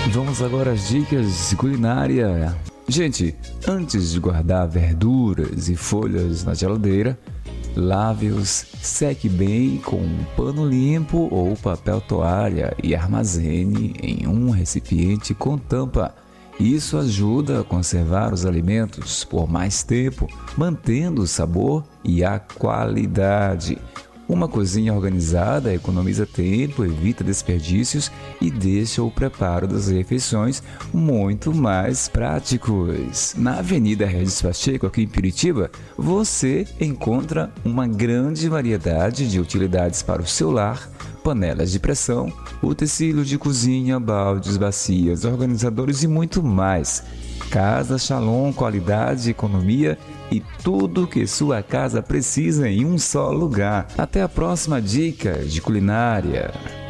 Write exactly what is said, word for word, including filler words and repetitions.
Vamos agora às dicas de culinária. Gente, antes de guardar verduras e folhas na geladeira, lave-os, seque bem com um pano limpo ou papel toalha e armazene em um recipiente com tampa. Isso ajuda a conservar os alimentos por mais tempo, mantendo o sabor e a qualidade. Uma cozinha organizada economiza tempo, evita desperdícios e deixa o preparo das refeições muito mais práticos. Na Avenida Regis Pacheco, aqui em Piritiba, você encontra uma grande variedade de utilidades para o seu lar, panelas de pressão, utensílios de cozinha, baldes, bacias, organizadores e muito mais. Casa Shalom, qualidade, economia e tudo que sua casa precisa em um só lugar. Até a próxima dica de culinária.